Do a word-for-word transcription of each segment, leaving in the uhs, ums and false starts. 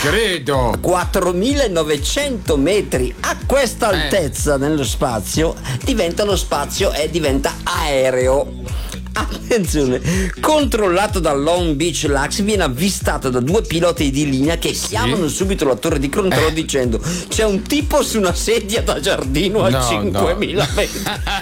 credo. quattromilanovecento metri a questa altezza eh. nello spazio, diventa lo spazio e diventa aereo. Attenzione, controllato da Long Beach Lax, viene avvistato da due piloti di linea che sì. chiamano subito la torre di controllo eh. dicendo: c'è un tipo su una sedia da giardino a no, cinquemila no. metri.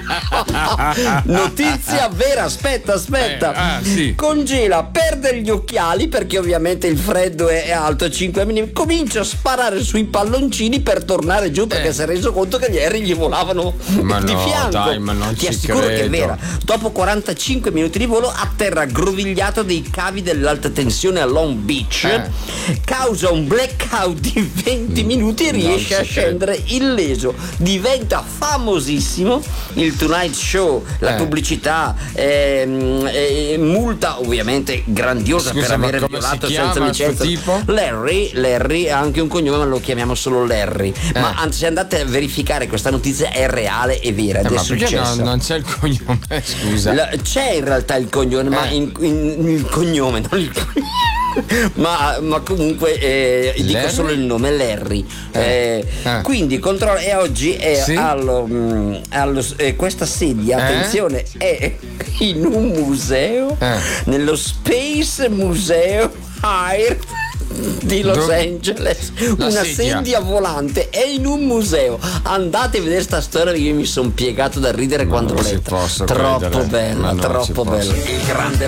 Notizia vera, aspetta, aspetta. Eh, ah, sì. Congela, perde gli occhiali perché ovviamente il freddo è alto a cinque millimetri. Comincia a sparare sui palloncini per tornare giù perché eh. si è reso conto che gli aerei gli volavano ma di no, fianco. Dai, ma non Ti ci assicuro credo. che è vera. Dopo quarantacinque minuti di volo atterra aggrovigliato dei cavi dell'alta tensione a Long Beach, eh. causa un blackout di venti minuti e riesce a scendere credo. illeso. Diventa famosissimo. Il Tonight Show, la eh. pubblicità, ehm, eh, multa ovviamente grandiosa. Scusa, per aver violato senza licenza. Tipo? Larry, Larry ha anche un cognome, ma lo chiamiamo solo Larry. Eh. Ma anzi, se andate a verificare, questa notizia è reale e vera ed eh, è ma successa. No, non c'è il cognome, scusa. La, c'è in realtà il cognome, eh. ma in, in, il cognome, non il cognome. Ma, ma comunque eh, dico solo il nome, Larry. Eh. Eh, eh. Quindi controllo. E oggi è sì? allo, mh, allo eh, questa sedia, eh? attenzione, è in un museo, eh. nello Space Museo Air di Los Dove? Angeles, La una sedia. sedia volante è in un museo. Andate a vedere sta storia, io mi sono piegato da ridere ma quando l'ho letta. Troppo credere. bella, troppo bella. Il grande